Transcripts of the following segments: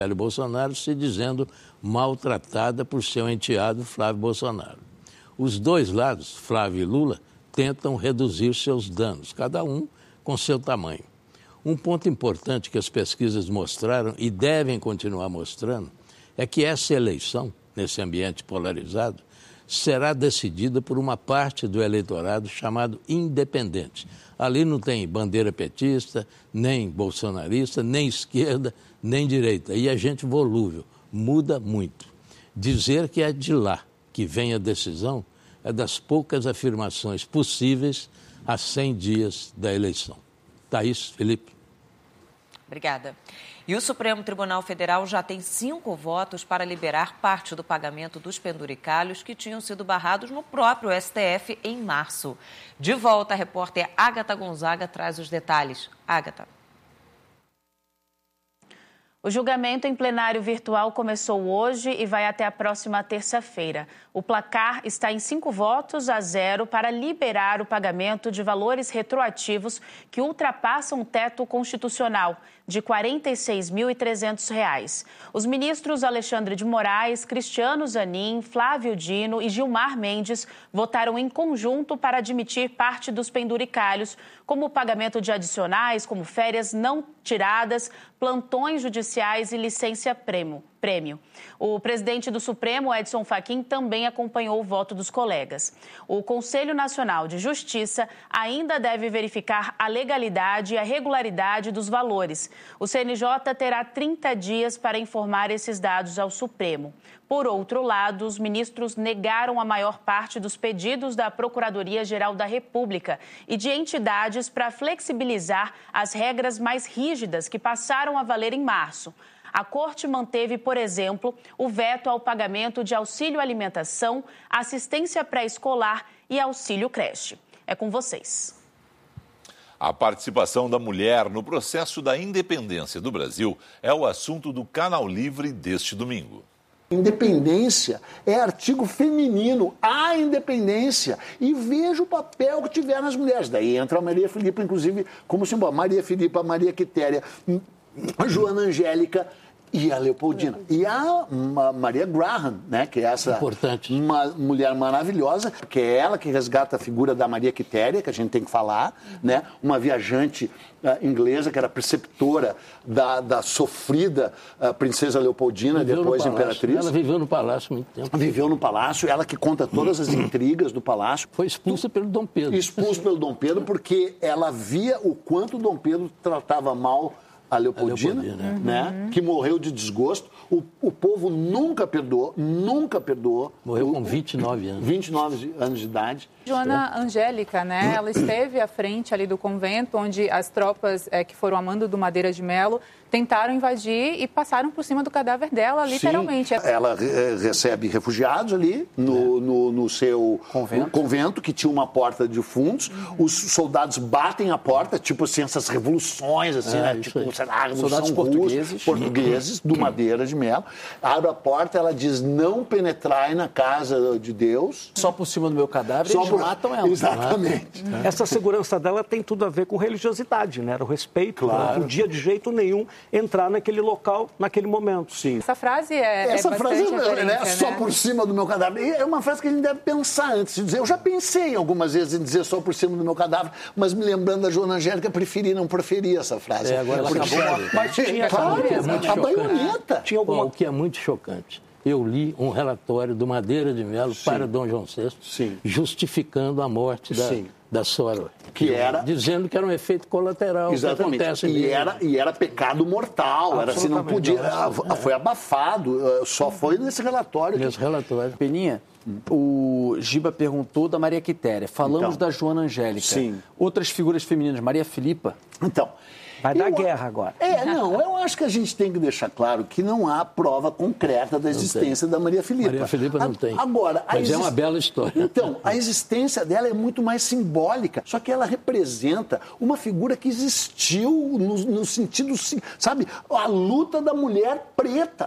Bolsonaro se dizendo maltratada por seu enteado Flávio Bolsonaro. Os dois lados, Flávio e Lula, tentam reduzir seus danos, cada um com seu tamanho. Um ponto importante que as pesquisas mostraram e devem continuar mostrando é que essa eleição, nesse ambiente polarizado, será decidida por uma parte do eleitorado chamado independente. Ali não tem bandeira petista, nem bolsonarista, nem esquerda, nem direita. E a gente volúvel, muda muito. Dizer que é de lá que vem a decisão é das poucas afirmações possíveis a 100 dias da eleição. Thaís, Felipe. Obrigada. E o Supremo Tribunal Federal já tem 5 votos para liberar parte do pagamento dos penduricalhos que tinham sido barrados no próprio STF em março. De volta, a repórter Ágata Gonzaga traz os detalhes. Ágata. O julgamento em plenário virtual começou hoje e vai até a próxima terça-feira. O placar está em 5-0 para liberar o pagamento de valores retroativos que ultrapassam o teto constitucional de R$ 46.300. Os ministros Alexandre de Moraes, Cristiano Zanin, Flávio Dino e Gilmar Mendes votaram em conjunto para admitir parte dos penduricalhos, como o pagamento de adicionais, como férias não tiradas, plantões judiciais e licença prêmio. O presidente do Supremo, Edson Fachin, também acompanhou o voto dos colegas. O Conselho Nacional de Justiça ainda deve verificar a legalidade e a regularidade dos valores. O CNJ terá 30 dias para informar esses dados ao Supremo. Por outro lado, os ministros negaram a maior parte dos pedidos da Procuradoria-Geral da República e de entidades para flexibilizar as regras mais rígidas que passaram a valer em março. A Corte manteve, por exemplo, o veto ao pagamento de auxílio alimentação, assistência pré-escolar e auxílio creche. É com vocês. A participação da mulher no processo da independência do Brasil é o assunto do Canal Livre deste domingo. Independência é artigo feminino, a independência. E veja o papel que tiveram as mulheres. Daí entra a Maria Filipa, inclusive, como símbolo. Maria Filipa, Maria Quitéria, a Joana Angélica e a Leopoldina. E a Maria Graham, né, que é essa uma mulher maravilhosa, que é ela que resgata a figura da Maria Quitéria, que a gente tem que falar, né, uma viajante inglesa que era preceptora da sofrida princesa Leopoldina, viveu depois imperatriz. Ela viveu no palácio muito tempo. Viveu no palácio, ela que conta todas as intrigas do palácio. Foi expulsa pelo Dom Pedro. Expulsa pelo Dom Pedro porque ela via o quanto o Dom Pedro tratava mal a Leopoldina, né? Que morreu de desgosto. O povo nunca perdoou. Morreu com 29 anos. 29 anos de idade. Joana Angélica, né? Ela esteve à frente ali do convento, onde as tropas que foram a mando do Madeira de Melo tentaram invadir e passaram por cima do cadáver dela, literalmente. Sim, ela recebe refugiados ali no seu convento, que tinha uma porta de fundos. Os soldados batem a porta, tipo assim, essas revoluções, assim, né? Tipo, a revolução portugueses do Madeira de Melo. Abre a porta, ela diz, não penetrai na casa de Deus. Só por cima do meu cadáver, eles matam ela. Exatamente. Essa segurança dela tem tudo a ver com religiosidade, né? Era o respeito. Ela não podia de jeito nenhum entrar naquele local, naquele momento. Sim. Essa frase é bastante referência, né? Só por cima do meu cadáver. É uma frase que a gente deve pensar antes de dizer. Eu já pensei algumas vezes em dizer só por cima do meu cadáver, mas me lembrando da Joana Angélica, preferi não proferir essa frase. Agora ela acabou. Mas tinha a baioneta. O que é muito chocante. Eu li um relatório do Madeira de Melo para Dom João VI, justificando a morte da Sora. Dizendo que era um efeito colateral. Exatamente. Que acontece e era pecado mortal. Era assim, não podia. Foi abafado. Só foi nesse relatório. Peninha, o Giba perguntou da Maria Quitéria. Falamos da Joana Angélica. Sim. Outras figuras femininas, Maria Filipa. Então. Vai dar guerra agora. Eu acho que a gente tem que deixar claro que não há prova concreta da existência da Maria Filipa. Maria Filipa não tem. Agora, mas é uma bela história. Então, a existência dela é muito mais simbólica, só que ela representa uma figura que existiu no sentido, sabe, a luta da mulher preta.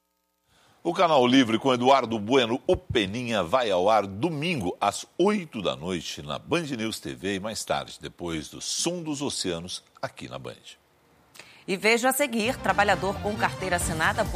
O Canal Livre com Eduardo Bueno, o Peninha, vai ao ar domingo às 8 da noite na Band News TV e mais tarde, depois do Som dos Oceanos, aqui na Band. E veja a seguir, trabalhador com carteira assinada